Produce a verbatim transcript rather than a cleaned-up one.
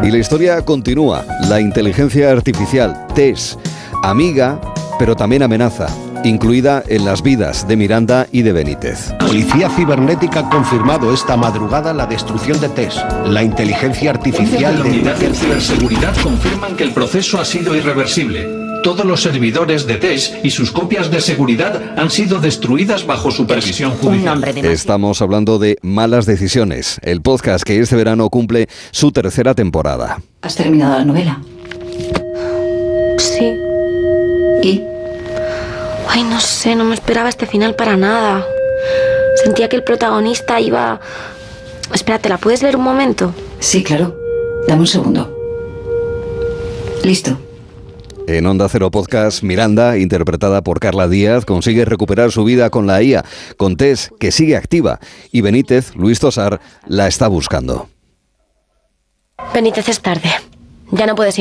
Y la historia continúa. La inteligencia artificial, Tess, amiga, pero también amenaza, incluida en las vidas de Miranda y de Benítez. Policía Cibernética ha confirmado esta madrugada la destrucción de Tess. La inteligencia artificial de la de... unidad de ciberseguridad confirman que el proceso ha sido irreversible. Todos los servidores de Tess y sus copias de seguridad han sido destruidas bajo supervisión judicial. Estamos hablando de Malas Decisiones, el podcast que este verano cumple su tercera temporada. ¿Has terminado la novela? Sí. ¿Y? Ay, no sé, no me esperaba este final para nada. Sentía que el protagonista iba... Espérate, ¿la puedes leer un momento? Sí, claro. Dame un segundo. Listo. En Onda Cero Podcast, Miranda, interpretada por Carla Díaz, consigue recuperar su vida con la I A, con Tess, que sigue activa, y Benítez, Luis Tosar, la está buscando. Benítez, es tarde. Ya no puedes